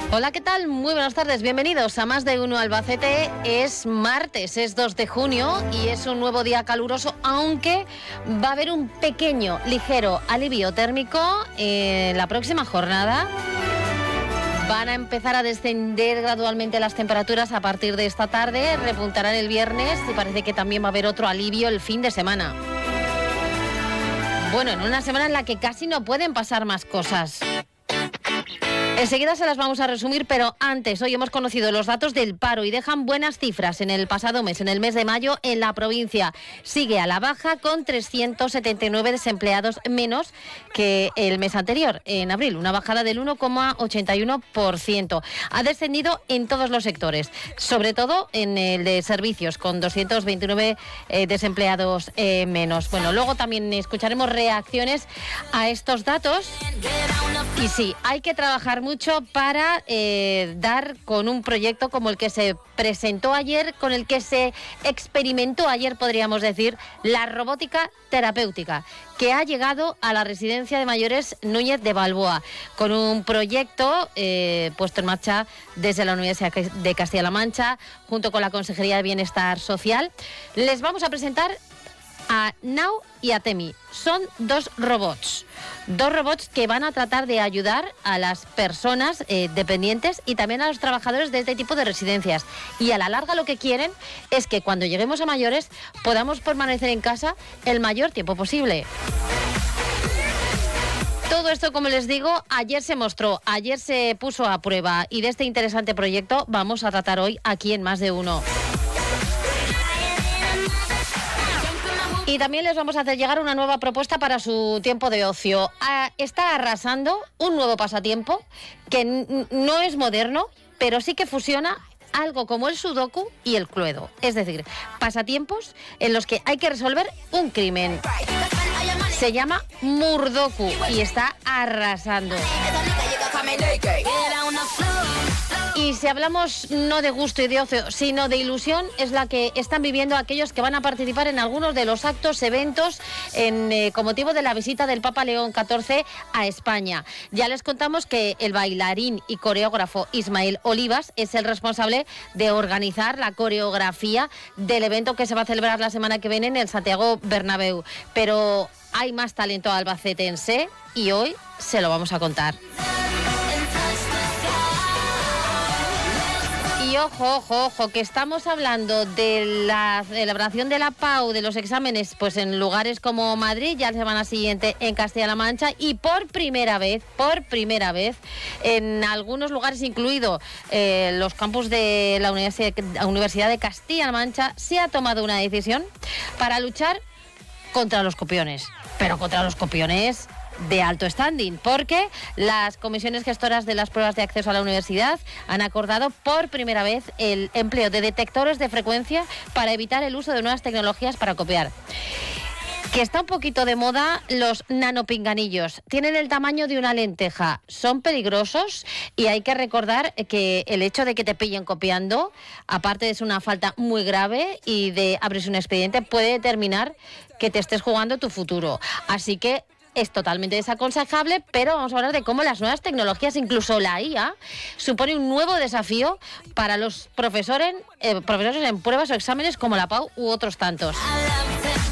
Hola, ¿qué tal? Muy buenas tardes, bienvenidos a Más de Uno Albacete. Es martes, es 2 de junio y es un nuevo día caluroso, aunque va a haber un pequeño, ligero alivio térmico en la próxima jornada. Van a empezar a descender gradualmente las temperaturas a partir de esta tarde, repuntarán el viernes y parece que también va a haber otro alivio el fin de semana. Bueno, en una semana en la que casi no pueden pasar más cosas. Enseguida se las vamos a resumir, pero antes, hoy hemos conocido los datos del paro y dejan buenas cifras en el pasado mes, en el mes de mayo, en la provincia. Sigue a la baja con 379 desempleados menos que el mes anterior, en abril, una bajada del 1,81%. Ha descendido en todos los sectores, sobre todo en el de servicios, con 229 desempleados menos. Bueno, luego también escucharemos reacciones a estos datos. Y sí, hay que trabajar mucho para dar con un proyecto como el que se presentó ayer, con el que se experimentó ayer, podríamos decir, la robótica terapéutica, que ha llegado a la residencia de mayores Núñez de Balboa, con un proyecto puesto en marcha desde la Universidad de Castilla-La Mancha, junto con la Consejería de Bienestar Social. Les vamos a presentar a Nau y a Temi. Son dos robots que van a tratar de ayudar a las personas dependientes y también a los trabajadores de este tipo de residencias. Y a la larga lo que quieren es que cuando lleguemos a mayores podamos permanecer en casa el mayor tiempo posible. Todo esto, como les digo, ayer se mostró, ayer se puso a prueba, y de este interesante proyecto vamos a tratar hoy aquí en Más de Uno. Y también les vamos a hacer llegar una nueva propuesta para su tiempo de ocio. Está arrasando un nuevo pasatiempo que no es moderno, pero sí que fusiona algo como el sudoku y el cluedo. Es decir, pasatiempos en los que hay que resolver un crimen. Se llama Murdoku y está arrasando. Y si hablamos no de gusto y de ocio, sino de ilusión, es la que están viviendo aquellos que van a participar en algunos de los actos, eventos, con motivo de la visita del Papa León XIV a España. Ya les contamos que el bailarín y coreógrafo Ismael Olivas es el responsable de organizar la coreografía del evento que se va a celebrar la semana que viene en el Santiago Bernabéu. Pero hay más talento albacetense y hoy se lo vamos a contar. Y ojo, que estamos hablando de la celebración de la PAU, de los exámenes, pues en lugares como Madrid, ya la semana siguiente en Castilla-La Mancha, y por primera vez, en algunos lugares, incluido los campus de la Universidad de Castilla-La Mancha, se ha tomado una decisión para luchar contra los copiones, pero contra los copiones de alto standing, porque las comisiones gestoras de las pruebas de acceso a la universidad han acordado por primera vez el empleo de detectores de frecuencia para evitar el uso de nuevas tecnologías para copiar. Que está un poquito de moda los nanopinganillos. Tienen el tamaño de una lenteja, son peligrosos y hay que recordar que el hecho de que te pillen copiando, aparte de ser una falta muy grave y de abrirse un expediente, puede determinar que te estés jugando tu futuro. Así que es totalmente desaconsejable, pero vamos a hablar de cómo las nuevas tecnologías, incluso la IA, supone un nuevo desafío para los profesores en pruebas o exámenes como la PAU u otros tantos.